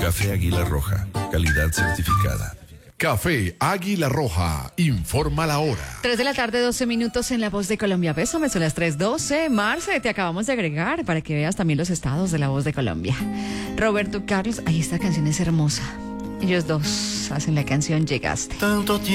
Café Águila Roja, calidad certificada. Café Águila Roja, informa la hora. 3:12 en La Voz de Colombia. Pésame, son las 3:12. Marce, te acabamos de agregar para que veas también los estados de La Voz de Colombia. Roberto Carlos, ahí esta canción es hermosa. Ellos dos hacen la canción Llegaste. Tanto tiempo.